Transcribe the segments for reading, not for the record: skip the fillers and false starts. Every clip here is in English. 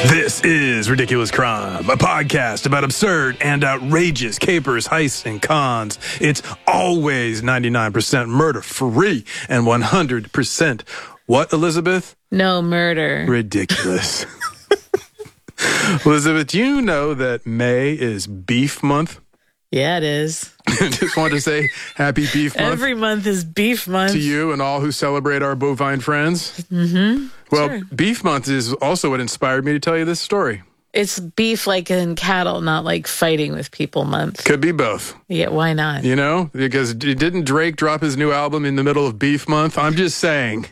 This is Ridiculous Crime, a podcast about absurd and outrageous capers, heists, and cons. It's always 99% murder-free and 100% what, Elizabeth? No murder. Ridiculous. Elizabeth, do you know that May is Beef Month? Yeah, it is. Just want to say happy Beef Month. Every month is Beef Month. To you and all who celebrate our bovine friends. Mm-hmm. Well, sure. Beef Month is also what inspired me to tell you this story. It's beef like in cattle, not like fighting with people month. Could be both. Yeah, why not? You know, because didn't Drake drop his new album in the middle of Beef Month? I'm just saying.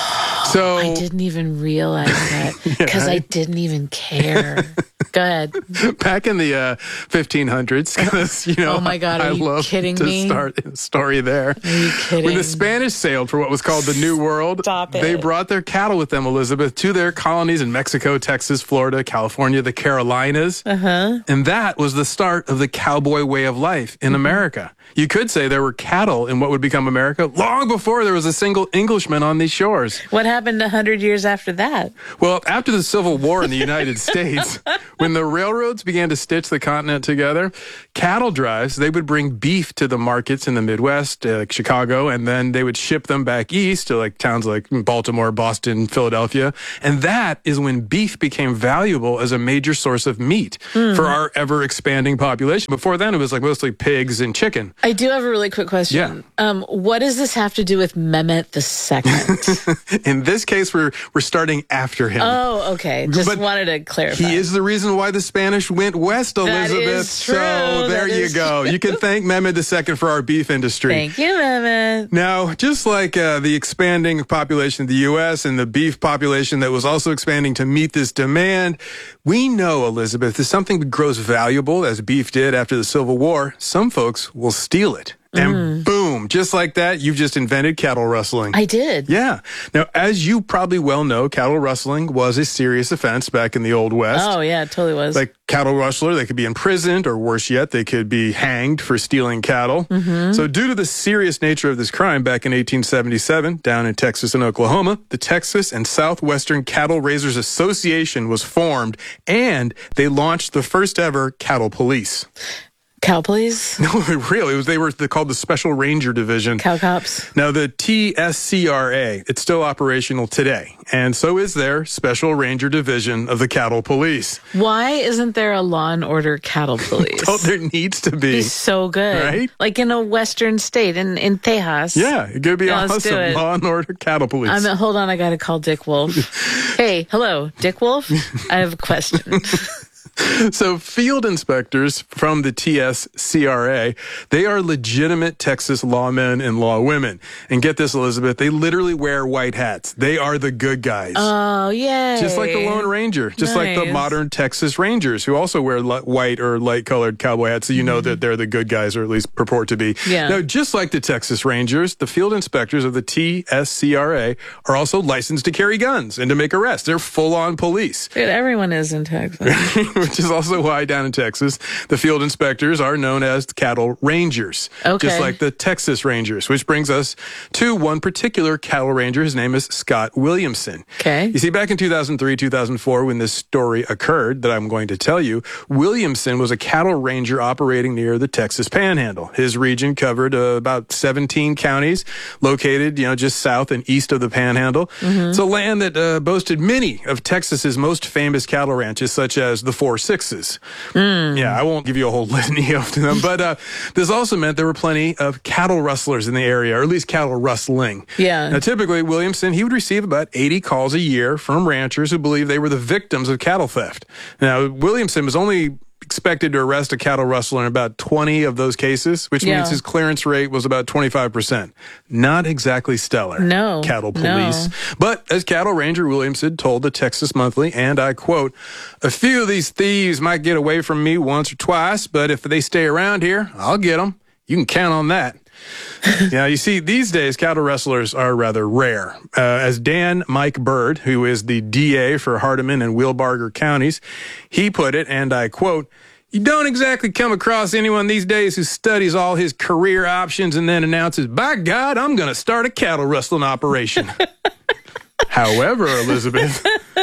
So I didn't even realize that because I didn't even care. Go ahead. Back in the 1500s, because, you know, Oh my God, are you love kidding to me? start a story there. Are you kidding? When the Spanish sailed for what was called the New World, Stop it. they brought their cattle with them, Elizabeth, to their colonies in Mexico, Texas, Florida, California, the Carolinas. And that was the start of the cowboy way of life in America. You could say there were cattle in what would become America long before there was a single Englishman on these shores. What happened 100 years after that? Well, after the Civil War in the United States, when the railroads began to stitch the continent together, cattle drives, they would bring beef to the markets in the Midwest, like Chicago, and then they would ship them back east to like towns like Baltimore, Boston, Philadelphia. And that is when beef became valuable as a major source of meat for our ever-expanding population. Before then, it was like mostly pigs and chicken. I do have a really quick question. Yeah. What does this have to do with Mehmet II? In this case, we're starting after him. Oh, okay. Just But wanted to clarify. He is the reason why the Spanish went west, Elizabeth. is true. So there That you is go. You can thank Mehmed II for our beef industry. Thank you, Mehmet. Now, just like the expanding population of the U.S. and the beef population that was also expanding to meet this demand, we know, Elizabeth, if something grows valuable, as beef did after the Civil War, some folks will steal it. And boom, just like that, you've just invented cattle rustling. I did. Yeah. Now, as you probably well know, cattle rustling was a serious offense back in the Old West. Oh, yeah, it totally was. Like cattle rustler, they could be imprisoned, or worse yet, they could be hanged for stealing cattle. So due to the serious nature of this crime, back in 1877, down in Texas and Oklahoma, the Texas and Southwestern Cattle Raisers Association was formed, and they launched the first ever cattle police. Cow police? No, really, they were called the Special Ranger Division. Cow cops? Now, the TSCRA, it's still operational today, and so is their Special Ranger Division of the Cattle Police. Why isn't there a Law and Order cattle police? Oh, there needs to be. He's so good. Right? Like in a western state, in Tejas. Yeah, it could be Yeah, let's do awesome. it. Law and Order Cattle Police. Hold on, I got to call Dick Wolf. Hey, hello, Dick Wolf? I have a question. So field inspectors from the TSCRA, they are legitimate Texas lawmen and lawwomen. And get this, Elizabeth, they literally wear white hats. They are the good guys. Oh, yay. Just like the Lone Ranger, just like the Nice. modern Texas Rangers, who also wear white or light-colored cowboy hats, so you know that they're the good guys, or at least purport to be. Yeah. Now, just like the Texas Rangers, the field inspectors of the TSCRA are also licensed to carry guns and to make arrests. They're full-on police. Dude, everyone is in Texas. Which is also why down in Texas, the field inspectors are known as cattle rangers. Okay. Just like the Texas Rangers, which brings us to one particular cattle ranger. His name is Scott Williamson. Okay. You see, back in 2003, 2004, when this story occurred that I'm going to tell you, Williamson was a cattle ranger operating near the Texas Panhandle. His region covered about 17 counties located, just south and east of the Panhandle. It's a land that boasted many of Texas's most famous cattle ranches, such as the Four Sixes. Yeah, I won't give you a whole litany of them, but this also meant there were plenty of cattle rustlers in the area, or at least cattle rustling. Yeah. Now, typically, Williamson, he would receive about 80 calls a year from ranchers who believed they were the victims of cattle theft. Now, Williamson was only expected to arrest a cattle rustler in about 20 of those cases, which means his clearance rate was about 25%. Not exactly stellar. No. Cattle police. No. But as cattle ranger Williamson told the Texas Monthly, and I quote, "A few of these thieves might get away from me once or twice, but if they stay around here, I'll get them. You can count on that." Now, you see, these days, cattle rustlers are rather rare. As Dan Mike Bird, who is the DA for Hardeman and Wilbarger counties, he put it, and I quote, "You don't exactly come across anyone these days who studies all his career options and then announces, 'By God, I'm going to start a cattle rustling operation.'" However, Elizabeth,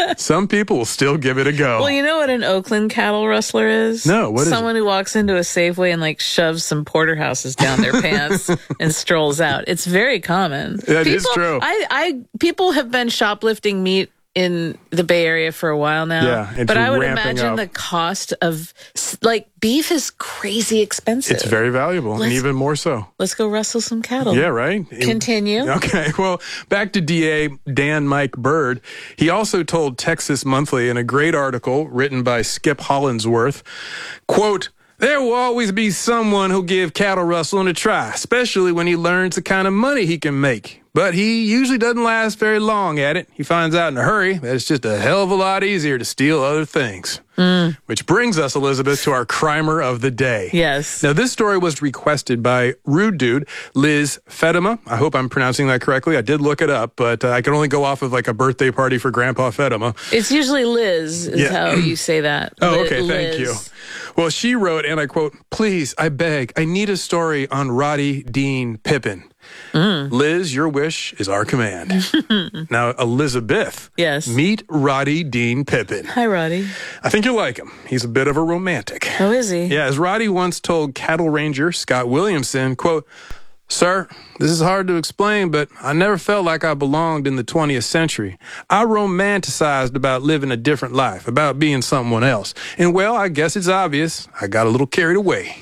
Some people will still give it a go. Well, you know what an Oakland cattle rustler is? No, what is it? Someone who walks into a Safeway and like shoves some porterhouses down their pants and strolls out. It's very common. That is true. People have been shoplifting meat in the Bay Area for a while now. Yeah, it's but I would ramping imagine up. the cost of like beef is crazy expensive. It's very valuable, and even more so. Let's go rustle some cattle. Yeah, right? Continue. Okay, well, back to DA Dan Mike Bird. He also told Texas Monthly in a great article written by Skip Hollandsworth, quote, "There will always be someone who'll give cattle rustling a try, especially when he learns the kind of money he can make. But he usually doesn't last very long at it. He finds out in a hurry that it's just a hell of a lot easier to steal other things." Which brings us, Elizabeth, to our crimer of the day. Yes. Now, this story was requested by Rude Dude, Liz Fedema. I hope I'm pronouncing that correctly. I did look it up, but I can only go off of like a birthday party for Grandpa Fedema. It's usually Liz is how you say that. Oh, okay. Liz. Thank you. Well, she wrote, and I quote, "Please, I beg, I need a story on Roddy Dean Pippin." Liz, your wish is our command. Now, Elizabeth. Yes. Meet Roddy Dean Pippin. Hi, Roddy. I think you'll like him. He's a bit of a romantic. Oh, is he? Yeah, as Roddy once told cattle ranger Scott Williamson, quote, "Sir, this is hard to explain, but I never felt like I belonged in the 20th century. I romanticized about living a different life, about being someone else. And well, I guess it's obvious. I got a little carried away."